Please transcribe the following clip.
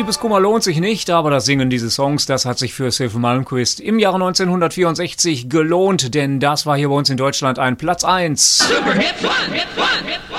Liebeskummer lohnt sich nicht, aber das Singen dieses Songs, das hat sich für Sylvan Malmkvist im Jahre 1964 gelohnt, denn das war hier bei uns in Deutschland ein Platz 1. Super Hit 1, Hit 1, Hit 1.